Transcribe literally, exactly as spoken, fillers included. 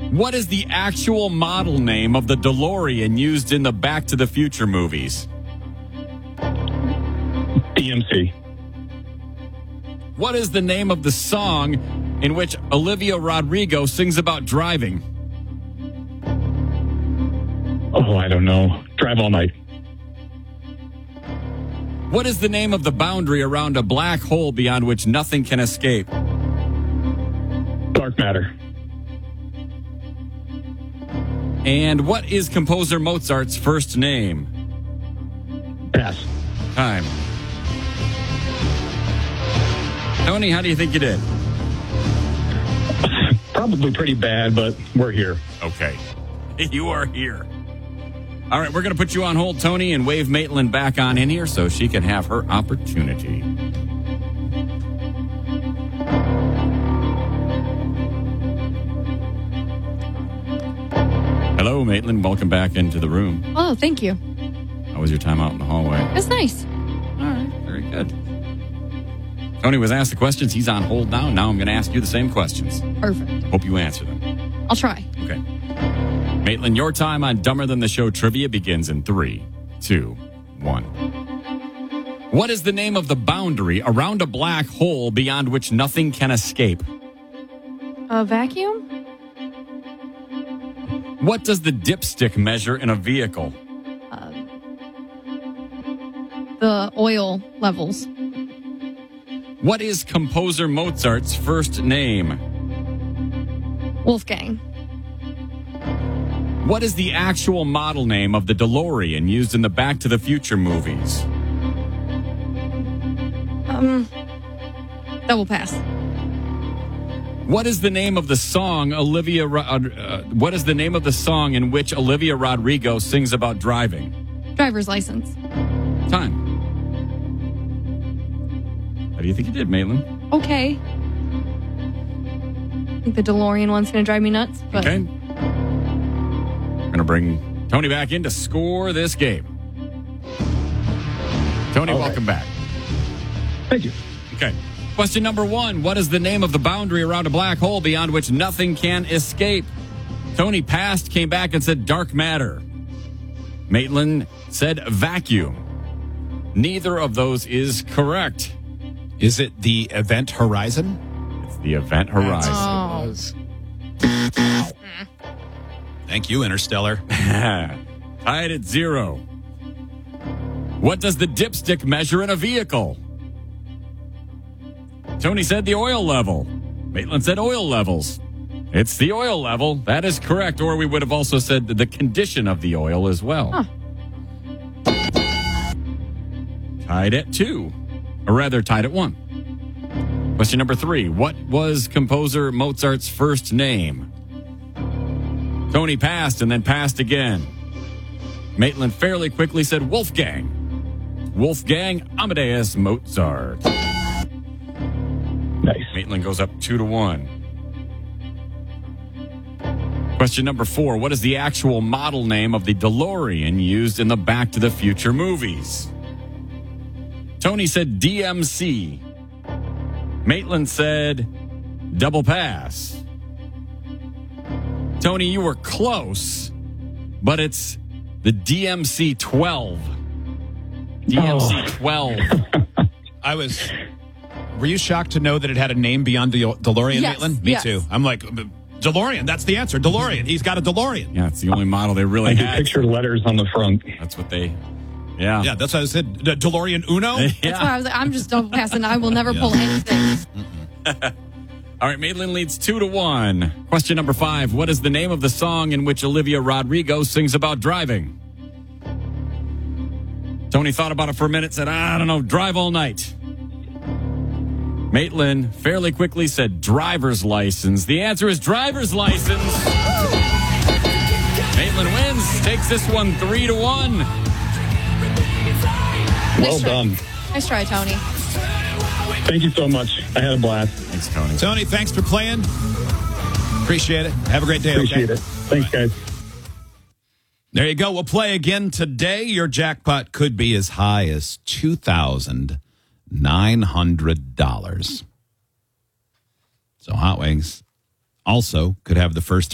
What is the actual model name of the DeLorean used in the Back to the Future movies? D M C. What is the name of the song in which Olivia Rodrigo sings about driving? Oh, I don't know. Drive All Night. What is the name of the boundary around a black hole beyond which nothing can escape? Dark Matter. And what is composer Mozart's first name? Pass. Time. Tony, how do you think you did? Probably pretty bad, but we're here. Okay. You are here. All right, we're going to put you on hold, Tony, and wave Maitland back on in here so she can have her opportunity. Hello, Maitland. Welcome back into the room. Oh, thank you. How was your time out in the hallway? It was nice. All right, very good. Tony was asked the questions. He's on hold now. Now I'm going to ask you the same questions. Perfect. Hope you answer them. I'll try. Okay. Maitland, your time on Dumber Than the Show trivia begins in three, two, one. What is the name of the boundary around a black hole beyond which nothing can escape? A vacuum? What does the dipstick measure in a vehicle? Uh, the oil levels. What is composer Mozart's first name? Wolfgang. What is the actual model name of the DeLorean used in the Back to the Future movies? Um, double pass. What is the name of the song Olivia? Uh, what is the name of the song in which Olivia Rodrigo sings about driving? Driver's license. Time. How do you think you did, Maitland? Okay. I think the DeLorean one's going to drive me nuts. But Okay. We're going to bring Tony back in to score this game. Tony, All welcome right. back. Thank you. Okay. Question number one. What is the name of the boundary around a black hole beyond which nothing can escape? Tony passed, came back, and said dark matter. Maitland said vacuum. Neither of those is correct. Is it the event horizon? It's the event horizon. Oh. Thank you, Interstellar. Tied at zero. What does the dipstick measure in a vehicle? Tony said the oil level. Maitland said oil levels. It's the oil level. That is correct. Or we would have also said the condition of the oil as well. Huh. Tied at two. Or rather, tied at one. Question number three. What was composer Mozart's first name? Tony passed and then passed again. Maitland fairly quickly said Wolfgang. Wolfgang Amadeus Mozart. Nice. Maitland goes up two to one. Question number four. What is the actual model name of the DeLorean used in the Back to the Future movies? Tony said D M C. Maitland said double pass. Tony, you were close, but it's the D M C twelve. D M C twelve. I was. Were you shocked to know that it had a name beyond the DeLorean, Yes, Maitland? Me yes. too. I'm like, DeLorean, that's the answer. DeLorean. He's got a DeLorean. Yeah, it's the only model they really I can had. picture letters on the front. That's what they, yeah. Yeah, that's what I said. The DeLorean Uno? That's why I was like, I'm just double passing. I will never pull anything. All right, Maitland leads two to one. Question number five. What is the name of the song in which Olivia Rodrigo sings about driving? Tony thought about it for a minute, said, I don't know, Drive All Night. Maitland fairly quickly said driver's license. The answer is driver's license. Maitland wins, takes this one three to one. Well Nice try. done. Nice try, Tony. Thank you so much. I had a blast. Thanks, Tony. Tony, thanks for playing. Appreciate it. Have a great day. Appreciate okay? it. Thanks, guys. There you go. We'll play again today. Your jackpot could be as high as two thousand nine hundred dollars. So Hot Wings also could have the first